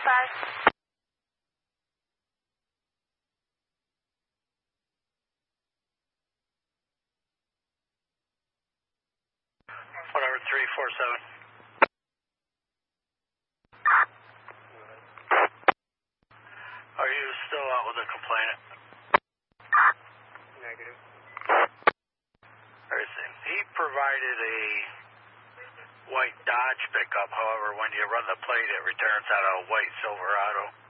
5. Whatever, 347. Are you still out with the complainant? Negative. He provided a white Dodge pickup. However, when you run the plate, it returns out a white Silverado.